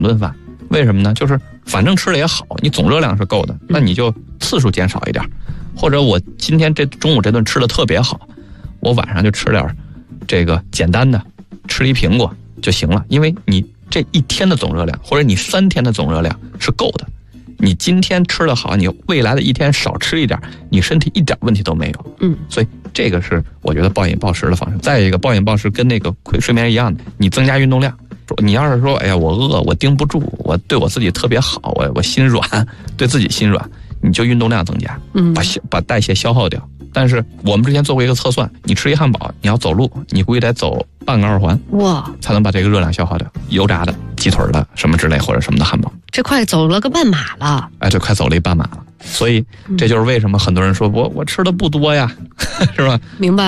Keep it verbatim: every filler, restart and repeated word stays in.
顿饭。为什么呢？就是反正吃的也好，你总热量是够的，那你就次数减少一点，或者我今天这中午这顿吃的特别好，我晚上就吃点这个简单的，吃一苹果就行了。因为你这一天的总热量，或者你三天的总热量是够的。你今天吃的好，你未来的一天少吃一点，你身体一点问题都没有。 嗯， 所以这个是我觉得暴饮暴食的方式。再一个，暴饮暴食跟那个睡眠一样的，你增加运动量。你要是说，哎呀，我饿，我盯不住，我对我自己特别好，我我心软，对自己心软，你就运动量增加， 嗯， 把把代谢消耗掉。但是我们之前做过一个测算，你吃一汉堡，你要走路，你估计得走半个二环， 哇， 才能把这个热量消耗掉。油炸的、鸡腿的什么之类或者什么的汉堡， 这快走了个半马了。 哎，这快走了一半马了。所以这就是为什么很多人说我我吃的不多呀，是吧？ 明白。